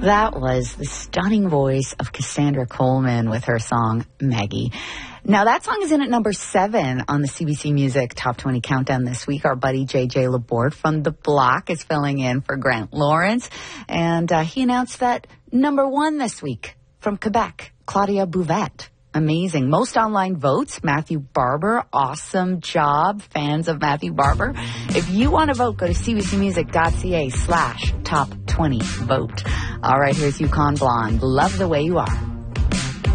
That was the stunning voice of Cassandra Coleman with her song, Maggie. Now, that song is in at number 7 on the CBC Music Top 20 Countdown this week. Our buddy JJ Laborde from The Block is filling in for Grant Lawrence. And he announced that number 1 this week from Quebec, Claudia Bouvette. Amazing. Most online votes, Matthew Barber. Awesome job, fans of Matthew Barber. If you want to vote, go to cbcmusic.ca/top20vote. All right, here's Yukon Blonde. Love the Way You Are.